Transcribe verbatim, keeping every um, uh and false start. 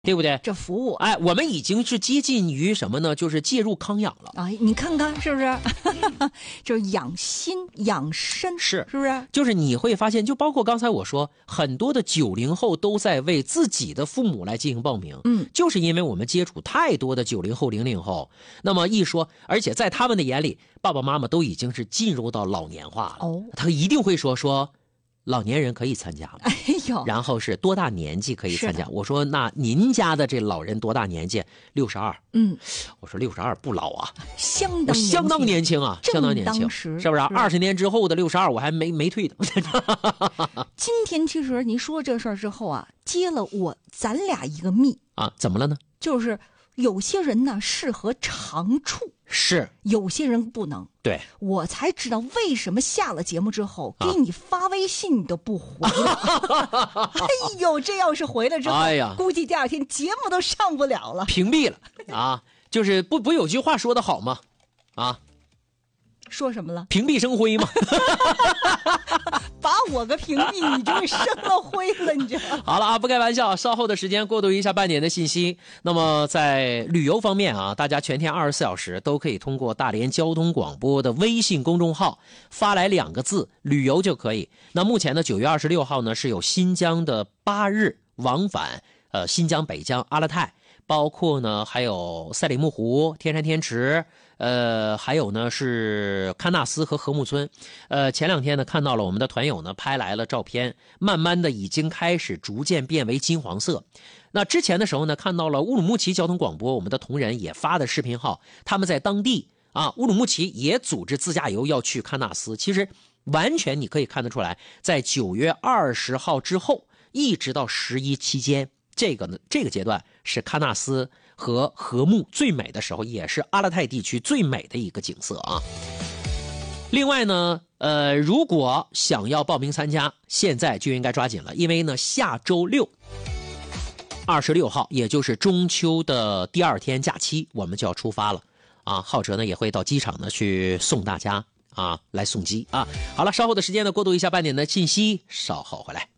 对不对？ 这服务， 哎，我们已经是接近于什么呢？就是介入康养了。 哎，你看看是不是？就是养心养身， 是是不是？ 就是你会发现，就包括刚才我说，很多的九零后都在为自己的父母来进行报名。 嗯， 就是因为我们接触太多的九零后、零零后，那么一说，而且在他们的眼里，爸爸妈妈都已经是进入到老年化了。 哦， 他一定会说说。老年人可以参加吗？ 哎呦， 然后是多大年纪可以参加？我说那您家的这老人多大年纪？六十二。 嗯， 我说六十二不老啊， 相当相当年轻啊，相当年轻，是不是？二十年之后的六十二，我还没没退呢。 今天其实您说这事儿之后啊，接了我咱俩一个密啊，怎么了呢？ 就是有些人呢适合长处。 是， 有些人不能。 对， 我才知道为什么下了节目之后、啊、给你发微信你都不回了。哎呦，这要是回了之后， 哎呀， 估计第二天节目都上不了了， 屏蔽了啊！就是不不有句话说得好吗？啊， 说什么了？ 屏蔽生辉嘛。 把我个屏蔽，你就生了灰了，你知道？ 好了啊，不开玩笑，稍后的时间过渡一下半点的信息。那么在旅游方面啊，大家全天二十四小时都可以通过大连交通广播的微信公众号发来两个字“旅游”就可以。那目前呢，九月二十六号呢是有新疆的八日往返，呃，新疆、北疆、阿勒泰。包括呢，还有赛里木湖、天山天池，呃，还有呢是喀纳斯和禾木村。呃，前两天呢看到了我们的团友呢拍来了照片，慢慢的已经开始逐渐变为金黄色。那之前的时候呢，看到了乌鲁木齐交通广播，我们的同仁也发的视频号，他们在当地啊，乌鲁木齐也组织自驾游要去喀纳斯。其实完全你可以看得出来，在九月二十号之后，一直到十一期间。这个呢，这个阶段是喀纳斯和禾木最美的时候，也是阿勒泰地区最美的一个景色啊。另外呢，呃，如果想要报名参加，现在就应该抓紧了，因为呢，下周六，二十六号，也就是中秋的第二天假期，我们就要出发了啊。浩哲呢也会到机场呢去送大家啊，来送机啊。好了，稍后的时间呢，过渡一下半点的信息，稍后回来。